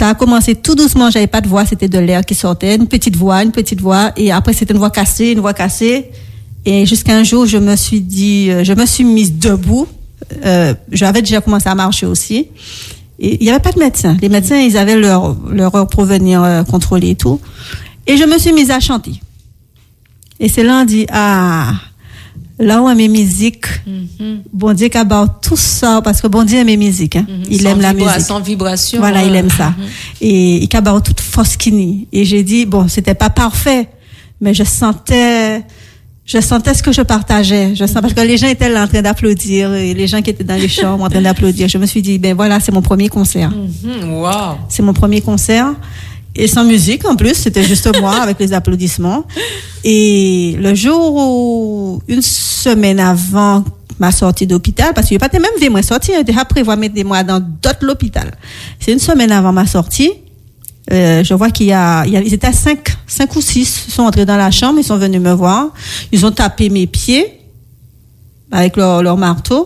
Ça a commencé tout doucement, j'avais pas de voix, c'était de l'air qui sortait, une petite voix, et après c'était une voix cassée. Et jusqu'à un jour, je me suis mise debout. J'avais déjà commencé à marcher aussi. Et il y avait pas de médecin. Les médecins, ils avaient leur heure pour venir contrôler et tout. Et je me suis mise à chanter. Et c'est là on dit là où mes musiques, bon Dieu qui barre tout ça, parce que bon Dieu aime mes musiques, hein. Il aime la musique. Sans vibration. Voilà, il aime ça. Et il barre toute force kini. Et j'ai dit, bon, c'était pas parfait, mais je sentais ce que je partageais. Parce que les gens étaient là en train d'applaudir, et les gens qui étaient dans les chambres en train d'applaudir. Je me suis dit, ben voilà, c'est mon premier concert. Wow. C'est mon premier concert. Et sans musique, en plus, c'était juste moi avec les applaudissements. Et le jour où, une semaine avant ma sortie d'hôpital, parce qu'il n'y a pas même vu moi sortir, il déjà prévu mettre moi dans d'autres l'hôpital. C'est une semaine avant ma sortie, je vois ils étaient 5 ou 6, ils sont entrés dans la chambre, ils sont venus me voir, ils ont tapé mes pieds avec leur marteau,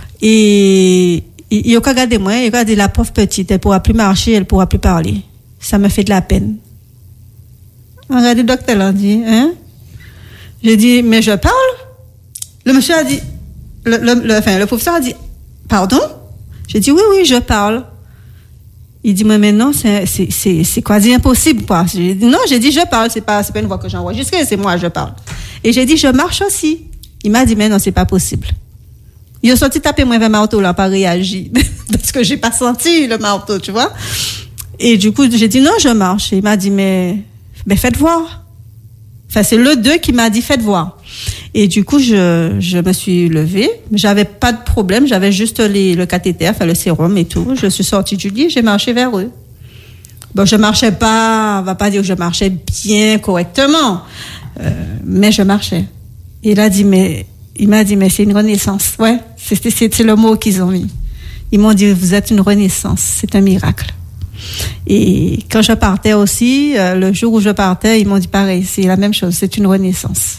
et ils ont regardé moi, ils ont regardé la pauvre petite, elle pourra plus marcher, elle pourra plus parler. Ça me fait de la peine. Regardez, le docteur l'a dit, hein? J'ai dit, mais je parle? Le monsieur a dit, le professeur a dit, pardon? J'ai dit, oui, je parle. Il dit, mais non, c'est quasi impossible, quoi. J'ai dit, non, je parle, c'est pas une voix que j'enregistre, c'est moi, je parle. Et j'ai dit, je marche aussi. Il m'a dit, mais non, c'est pas possible. Il a sorti taper moi vers le marteau, là, pas réagi. Parce que j'ai pas senti le marteau, tu vois. Et du coup, j'ai dit non, je marche. Et il m'a dit, mais faites voir. Enfin, c'est le 2 qui m'a dit, faites voir. Et du coup, je me suis levée. J'avais pas de problème. J'avais juste le cathéter, enfin, le sérum et tout. Je suis sortie du lit, j'ai marché vers eux. Bon, je marchais pas, on va pas dire que je marchais bien, correctement. Mais je marchais. Et il m'a dit, mais c'est une renaissance. Ouais, c'est le mot qu'ils ont mis. Ils m'ont dit, vous êtes une renaissance. C'est un miracle. Et quand je partais aussi, le jour où je partais, ils m'ont dit pareil, c'est la même chose, c'est une renaissance.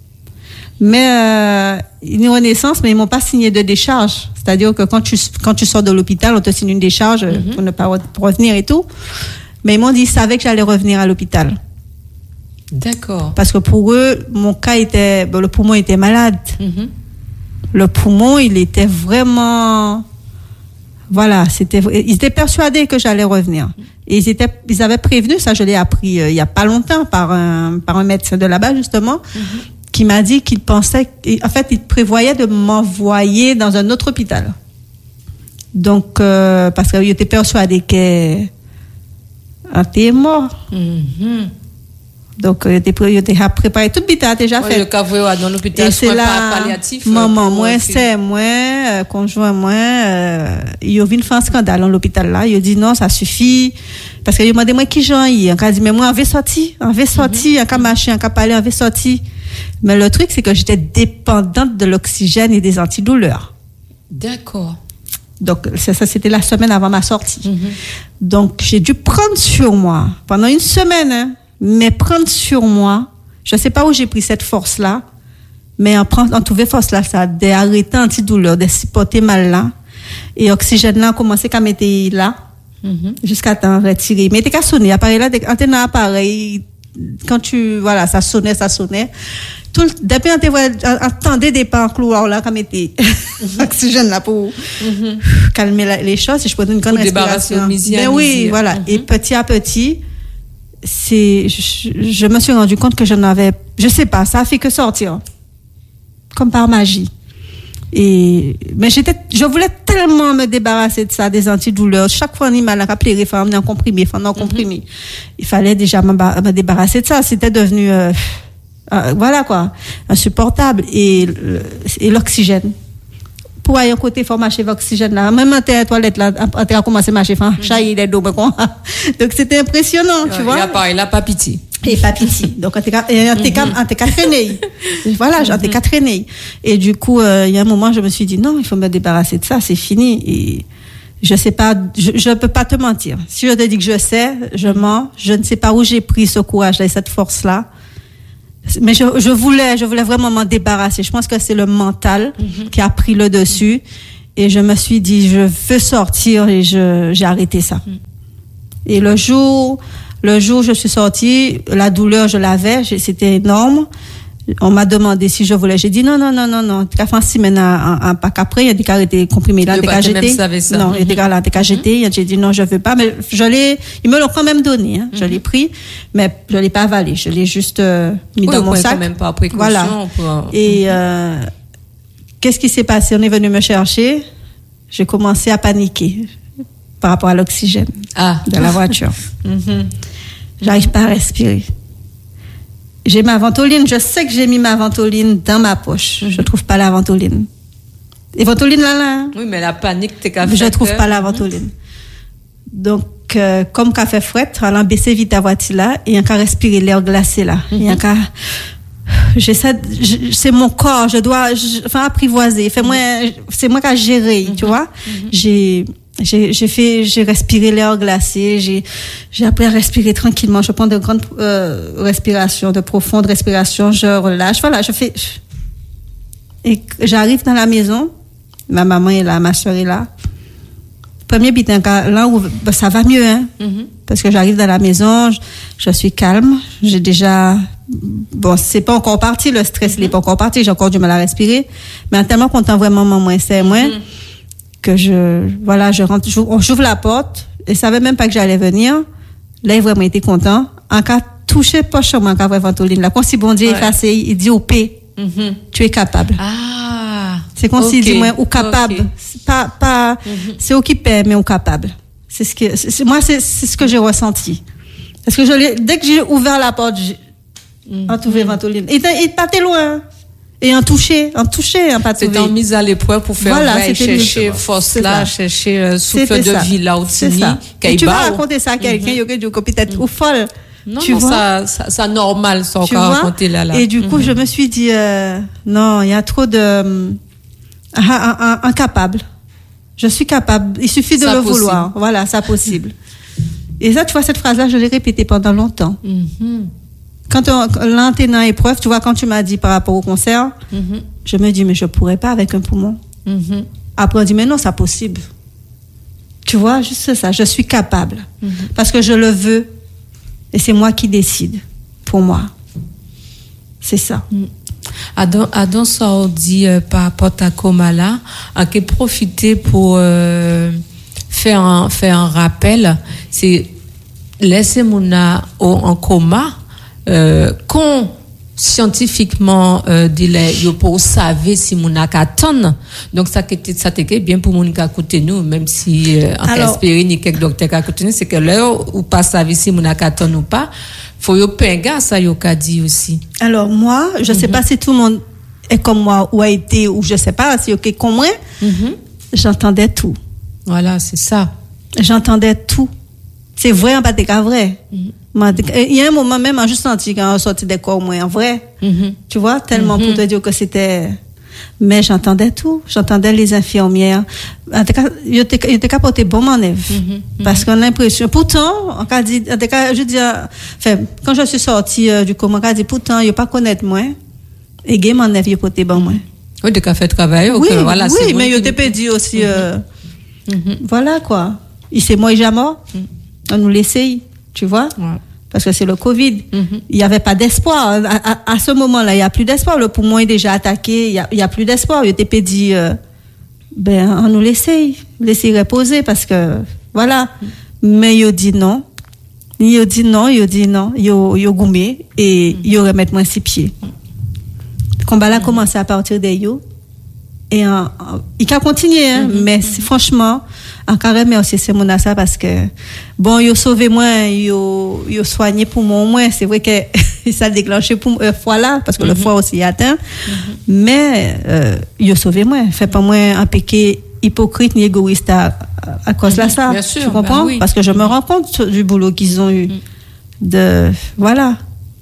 Mais une renaissance, mais ils m'ont pas signé de décharge. C'est-à-dire que quand tu sors de l'hôpital, on te signe une décharge pour ne pas revenir et tout. Mais ils m'ont dit, ils savaient que j'allais revenir à l'hôpital. D'accord. Parce que pour eux, mon cas le poumon était malade. Le poumon, il était vraiment... Voilà, ils étaient persuadés que j'allais revenir. Et ils avaient prévenu, ça je l'ai appris il y a pas longtemps par un médecin de là-bas justement, qui m'a dit qu'il pensait, en fait, il prévoyait de m'envoyer dans un autre hôpital. Donc, parce qu'il était persuadé qu'elle était mort. Donc, il était préparé tout le bita déjà fait. Le cas dans l'hôpital, c'est là, palliatif. Maman, conjoint, il a vu une fin scandale dans l'hôpital là. Il a dit non, ça suffit. Parce qu'il a demandé moi qui j'en ai. Il a dit, mais moi, on veut sortir, on veut marcher, on veut parler, on veut sortir. Mais le truc, c'est que j'étais dépendante de l'oxygène et des antidouleurs. D'accord. Donc, ça, c'était la semaine avant ma sortie. Donc, j'ai dû prendre sur moi pendant une semaine, mais prendre sur moi, je ne sais pas où j'ai pris cette force-là, mais en trouver force-là, ça a des arrêtés antidouleurs, des supporter mal là, et oxygène-là a commencé à mettre là, jusqu'à t'en retirer. Mais t'es qu'à sonner, appareil là, quand appareil, quand ça sonnait. Depuis, on attendait des pas en couloir là, comme était oxygène là pour calmer les choses, si je peux donner une grande respiration. Mais oui, voilà. Et petit à petit, je me suis rendu compte que je sais pas, ça a fait que sortir. Comme par magie. Mais je voulais tellement me débarrasser de ça, des antidouleurs. Chaque fois, on m'a rappelé, il fallait en comprimé. Il fallait déjà me débarrasser de ça. C'était devenu, voilà quoi, insupportable. Et l'oxygène. Pour aller à côté, il faut marcher avec l'oxygène là. Même à la toilette là, on a commencé à marcher, chailler les dos, donc c'était impressionnant, tu vois. Il a pas pitié. Et pas pitié. Donc, on t'es traîné. Voilà, j'en t'ai traîné. Et du coup, il y a un moment, je me suis dit, non, il faut me débarrasser de ça, c'est fini. Et je sais pas, je peux pas te mentir. Si je te dis que je sais, je mens. Je ne sais pas où j'ai pris ce courage-là et cette force-là. Mais je voulais vraiment m'en débarrasser. Je pense que c'est le mental qui a pris le dessus. Et je me suis dit, je veux sortir et j'ai arrêté ça. Et le jour où je suis sortie, la douleur, je l'avais, c'était énorme. On m'a demandé si je voulais. J'ai dit non. T'as fait 6 semaines un pack après, il a dit qu'à arrêter comprimé là, t'es qu'à jeter. Non, il était là, t'es qu'à jeter. J'ai dit non, je veux pas, mais ils me l'ont quand même donné, hein. Je l'ai pris, mais je l'ai pas avalé. Je l'ai juste mis dans mon sac. Quand même pas précaution. Voilà. Et qu'est-ce qui s'est passé? On est venu me chercher. J'ai commencé à paniquer par rapport à l'oxygène de la voiture. J'arrive pas à respirer. J'ai ma ventoline, je sais que j'ai mis ma ventoline dans ma poche. Je trouve pas la ventoline. Et ventoline là. Oui, mais la panique, t'es qu'à faire. Je trouve pas la ventoline. Donc, comme qu'a fait fouette, on a baissé vite la voiture là, et on a respirer l'air glacé là. Et on a c'est mon corps, je dois apprivoiser. C'est moi qui a géré, tu vois. J'ai respiré l'air glacé, j'ai appris à respirer tranquillement. Je prends de grandes respirations, de profondes respirations, je relâche. Voilà, et j'arrive dans la maison, ma maman est là, ma soeur est là. Premier bitin, là où ça va mieux, hein. Parce que j'arrive dans la maison, je suis calme, j'ai déjà, c'est pas encore parti, le stress n'est pas encore parti, j'ai encore du mal à respirer, mais tellement content vraiment, maman, c'est moi, que je rentre, j'ouvre la porte, et savait même pas que j'allais venir. Là, il vraiment été content. En cas touché poche en cas ventoline là, quand si bon Dieu effacé, il dit au P, tu es capable. C'est comme s'il dit moi ou capable. C'est pas c'est occupé mais ou capable. C'est ce que j'ai ressenti. Parce que dès que j'ai ouvert la porte, j'ai trouvé ventoline. Il pas loin. Et en toucher, pas trouvé. C'était en mise à l'épreuve pour faire chercher force là, chercher souffle de vie là où tu vas raconter ça à quelqu'un, il y aurait dit peut-être ou folle. Non, ça normal, ça encore raconter là. Et du coup, je me suis dit, non, il y a trop de, incapable. Je suis capable. Il suffit de le vouloir. Voilà, ça possible. Et ça, tu vois, cette phrase-là, je l'ai répétée pendant longtemps. Quand l'antenne épreuve, tu vois, quand tu m'as dit par rapport au concert, je me dis, mais je pourrais pas avec un poumon. Après, on dit, mais non, c'est possible. Tu vois, juste ça, je suis capable. Parce que je le veux. Et c'est moi qui décide. Pour moi. C'est ça. Adon ça on dit par rapport à coma là, en qui profiter pour faire un rappel, c'est laisser mon en coma qu'on scientifiquement il pour savoir si mon a qu'attendre. Donc ça t'était bien pour mon cas côté nous, même si en espérer ni quelques docteurs à côté nous, c'est que là ou pas savoir si mon a qu'attendre ou pas. Faut yo penga ça yo ka dit aussi. Alors moi, je sais pas si tout le monde est comme moi ou a été ou je sais pas si OK comme moi. J'entendais tout. Voilà, c'est ça. J'entendais tout. C'est vrai en pas de vrai. Il y a un moment même j'ai juste senti quand on sorti des corps moins en vrai. Tu vois, tellement pour te dire que c'était mais j'entendais tout, j'entendais les infirmières. En tout cas, ils étaient capotés bon manœuvre parce qu'on a l'impression pourtant on a dit en tout cas je dis enfin quand je suis sortie du coma on a dit pourtant il pas connaître moi et game manœuvre il porté bon moi. Oui, de fait travail voilà c'est oui, mais il était dit aussi voilà quoi. Il c'est moi et jamais on nous laissait, tu vois? Parce que c'est le Covid. Il y avait pas d'espoir à ce moment-là, il y a plus d'espoir, le poumon est déjà attaqué, il y a plus d'espoir. Il était dit on nous laisser reposer parce que voilà. Mais il dit non. Il dit non, il goumé et il remettre moins 6 pieds. Le combat là commencé à partir de yo et il a continué mais franchement encore merci c'est mon ça parce que bon yo sauvé moi yo soigné pour moi c'est vrai que ça a déclenché pour foie là parce que le foie aussi est atteint mais yo sauvé moi fait pas moi un péché hypocrite ni égoïste à cause de ça. Bien sûr, tu comprends oui. Parce que je me rends compte du boulot qu'ils ont eu de voilà.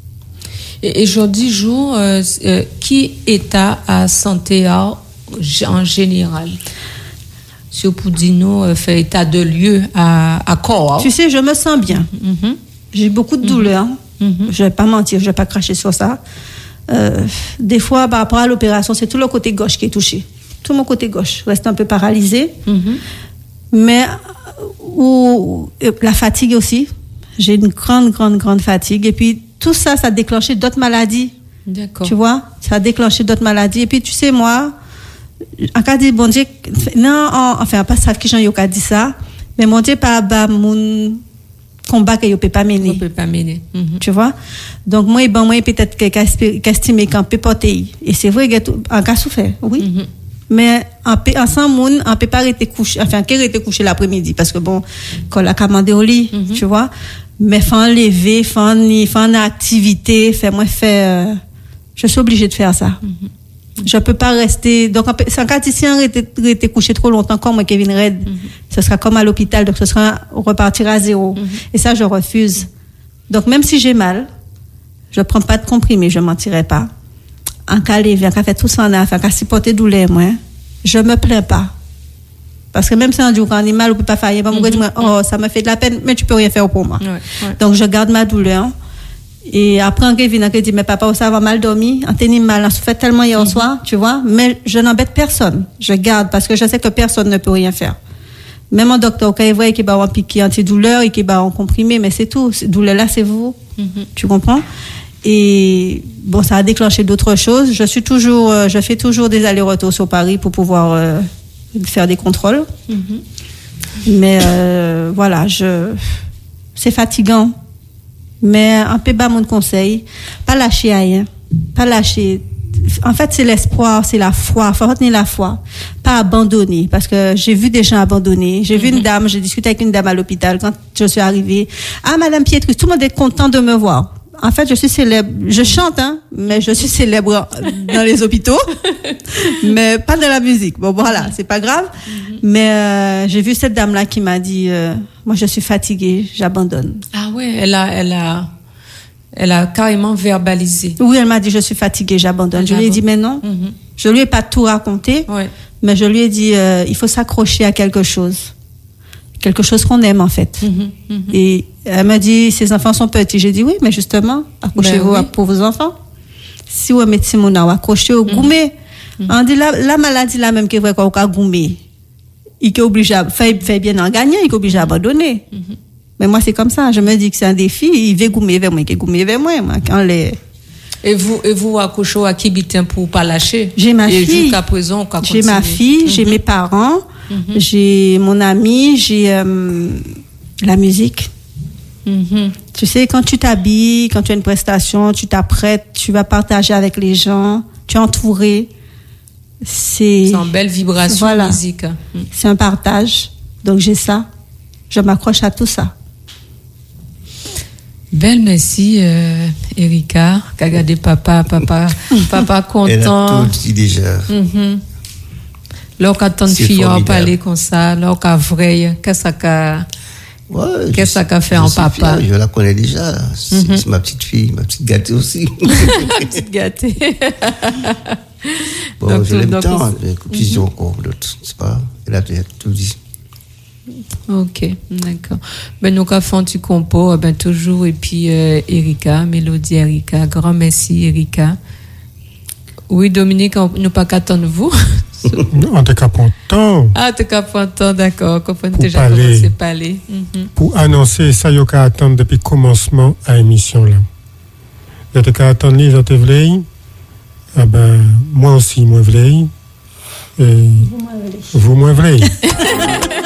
Et aujourd'hui jour qui état à santé en général si vous pouvez nous fait état de lieu à corps. Tu sais, je me sens bien. J'ai beaucoup de douleurs. Je vais pas mentir, je vais pas cracher sur ça. Des fois, par rapport à l'opération, c'est tout le côté gauche qui est touché. Tout mon côté gauche reste un peu paralysé. Mais ou la fatigue aussi. J'ai une grande fatigue. Et puis, tout ça, ça a déclenché d'autres maladies. D'accord. Tu vois? Ça a déclenché d'autres maladies. Et puis, tu sais, moi, en cas de bon Dieu, non, enfin, pas ça que j'en ai dit ça, mais mon Dieu, pas mon combat que je peux pas mener. On peut pas mener. Tu vois? Donc, moi, peut-être qu'estimer qu'on peut porter. Et c'est vrai qu'il y a un cas souffert, oui. Mais ensemble, on peut pas rester couché, enfin, qu'il rester couché l'après-midi, parce que bon, quand la commande au lit, tu vois? Mais faut enlever, faut en activité, je suis obligée de faire ça. Je peux pas rester, donc, sans cas, si on rester couché trop longtemps, comme moi, Kevin Red, ce sera comme à l'hôpital, donc ce sera repartir à zéro. Et ça, je refuse. Donc, même si j'ai mal, je prends pas de comprimé, je mentirai pas. En cas levé, en cas fait tout ça en affaire, en cas supporter douleur, moi, je me plains pas. Parce que même si on dit qu'un animal, on peut pas faire, on peut dire, oh, ça me fait de la peine, mais tu peux rien faire pour moi. Ouais. Donc, je garde ma douleur. Et après, on vient, on dit, mais papa, ça va mal dormir, on tenait mal, on souffert tellement hier soir, tu vois. Mais je n'embête personne. Je garde parce que je sais que personne ne peut rien faire. Même un docteur, quand il voit qu'il va avoir un piqué antidouleur et qu'il va avoir comprimé, mais c'est tout. Cette douleur-là, c'est vous. Tu comprends? Et bon, ça a déclenché d'autres choses. Je fais toujours des allers-retours sur Paris pour pouvoir faire des contrôles. Mais voilà, c'est fatigant. Mais un peu bas mon conseil, pas lâcher rien, pas lâcher. En fait, c'est l'espoir, c'est la foi. Faut retenir la foi, pas abandonner. Parce que j'ai vu des gens abandonner. J'ai vu une dame, j'ai discuté avec une dame à l'hôpital quand je suis arrivée. Ah, Madame Pietrus, tout le monde est content de me voir. En fait, je suis célèbre. Je chante, mais je suis célèbre dans les hôpitaux, mais pas de la musique. Bon, voilà, c'est pas grave. Mais j'ai vu cette dame-là qui m'a dit, moi, je suis fatiguée, j'abandonne. Ah ouais, elle a carrément verbalisé. Oui, elle m'a dit, je suis fatiguée, j'abandonne. Je lui ai dit, mais non. Je lui ai pas tout raconté, mais je lui ai dit, il faut s'accrocher à quelque chose qu'on aime en fait. Et elle m'a dit, ses enfants sont petits. J'ai dit oui, mais justement, accrochez-vous pour vos enfants. Si vous mettez mon nom, accrochez au gourmet. On dit la maladie là même qui est vrai qu'on a gourmet. Il est obligé à faire bien en gagnant, il est obligé à abandonner. Mais moi c'est comme ça, je me dis que c'est un défi, il veut gourmet vers moi, il gourmet vers moi quand les Et vous accrochez à qui bitin pour pas lâcher. J'ai ma fille. Et jusqu'à présent, on j'ai ma fille, j'ai mes parents. J'ai mon ami, j'ai la musique. Tu sais, quand tu t'habilles, quand tu as une prestation, tu t'apprêtes, tu vas partager avec les gens, tu es entouré. C'est une belle vibration, voilà. Musique. C'est un partage. Donc j'ai ça. Je m'accroche à tout ça. Belle merci, Erika. Qu'a gardé papa content. Elle a tout dit déjà. Lorsqu'à ton fille en parler comme ça, lorsqu'à vrai, qu'est-ce qu'a fait en papa? Je la connais déjà. C'est ma petite fille, ma petite gâtée aussi. Ma petite gâtée. Bon, donc, je l'aime tant, mais tu dis encore d'autres, c'est pas, elle a tout dit. Ok, d'accord. Ben, nous, quand tu compos, ben, toujours, et puis, Erika, Mélodie Erika, grand merci, Erika. Oui, Dominique, nous pas qu'attendre vous. En tout cas, content. Ah, t'es qu'à content, d'accord. Quand on déjà parler, commencé à parler. Pour annoncer ça, il y a attendre depuis le commencement à l'émission, là. Il y a attendre, les autres veillent. Ah ben, moi aussi, moi veille. Et vous, moi veille.